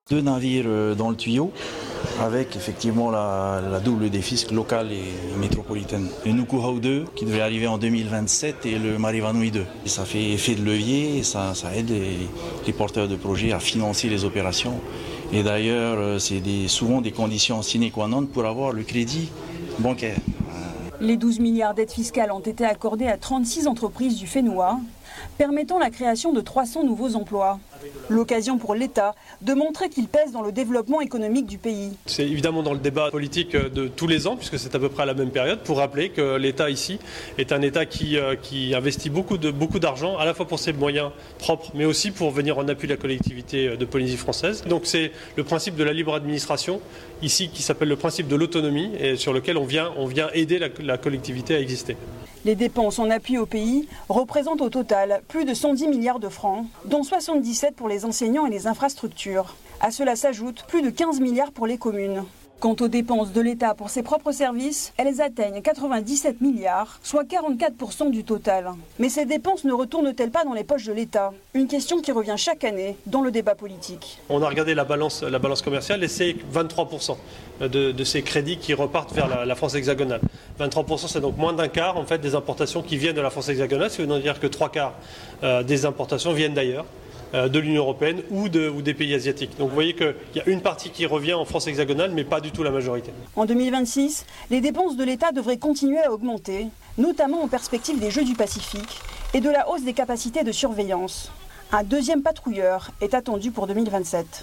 2 navires dans le tuyau, avec effectivement la double défisque locale et métropolitaine. Le Nukuhau 2 qui devrait arriver en 2027 et le Marivanui 2. Et ça fait effet de levier et ça aide les porteurs de projets à financer les opérations. Et d'ailleurs, c'est souvent des conditions sine qua non pour avoir le crédit bancaire. Les 12 milliards d'aides fiscales ont été accordées à 36 entreprises du FENUA, permettant la création de 300 nouveaux emplois. L'occasion pour l'État de montrer qu'il pèse dans le développement économique du pays. C'est évidemment dans le débat politique de tous les ans, puisque c'est à peu près à la même période, pour rappeler que l'État ici est un État qui investit beaucoup d'argent, à la fois pour ses moyens propres, mais aussi pour venir en appui de la collectivité de Polynésie française. Donc c'est le principe de la libre administration, ici qui s'appelle le principe de l'autonomie, et sur lequel on vient aider la collectivité à exister. Les dépenses en appui au pays représentent au total plus de 110 milliards de francs, dont 77 pour les enseignants et les infrastructures. À cela s'ajoutent plus de 15 milliards pour les communes. Quant aux dépenses de l'État pour ses propres services, elles atteignent 97 milliards, soit 44% du total. Mais ces dépenses ne retournent-elles pas dans les poches de l'État? Une question qui revient chaque année dans le débat politique. On a regardé la balance commerciale et c'est 23% de ces crédits qui repartent vers la France hexagonale. 23%, c'est donc moins d'un quart en fait, des importations qui viennent de la France hexagonale, ce qui veut dire que 3/4 des importations viennent d'ailleurs. De l'Union européenne ou des pays asiatiques. Donc vous voyez qu'il y a une partie qui revient en France hexagonale, mais pas du tout la majorité. En 2026, les dépenses de l'État devraient continuer à augmenter, notamment en perspective des Jeux du Pacifique et de la hausse des capacités de surveillance. Un deuxième patrouilleur est attendu pour 2027.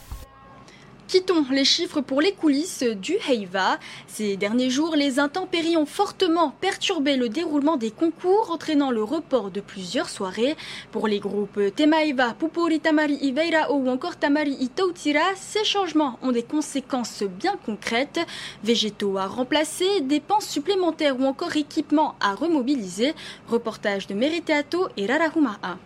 Quittons les chiffres pour les coulisses du Heiva. Ces derniers jours, les intempéries ont fortement perturbé le déroulement des concours, entraînant le report de plusieurs soirées. Pour les groupes Temaiva, Pupuri Tamari Iveirao ou encore Tamari Itautira, ces changements ont des conséquences bien concrètes. Végétaux à remplacer, dépenses supplémentaires ou encore équipements à remobiliser. Reportage de Meriteato et Rarahuma'a.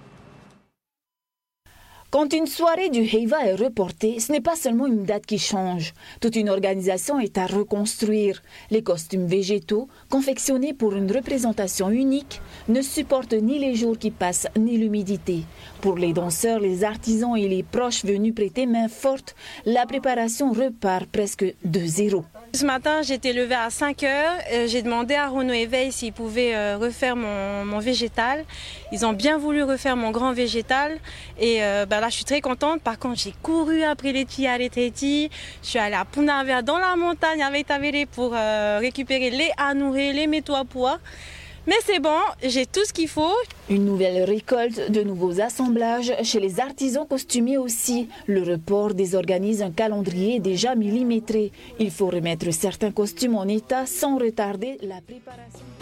Quand une soirée du Heiva est reportée, ce n'est pas seulement une date qui change. Toute une organisation est à reconstruire. Les costumes végétaux, confectionnés pour une représentation unique, ne supportent ni les jours qui passent, ni l'humidité. Pour les danseurs, les artisans et les proches venus prêter main forte, la préparation repart presque de zéro. Ce matin, j'ai été levée à 5 heures. J'ai demandé à Renaud Éveil s'ils pouvaient refaire mon végétal. Ils ont bien voulu refaire mon grand végétal. Et là, je suis très contente. Par contre, j'ai couru après les filles à l'ététi. Je suis allée à Punavea dans la montagne avec Tavere pour récupérer les anourés, les métaux à pois. Mais c'est bon, j'ai tout ce qu'il faut. Une nouvelle récolte, de nouveaux assemblages chez les artisans costumiers aussi. Le report désorganise un calendrier déjà millimétré. Il faut remettre certains costumes en état sans retarder la préparation.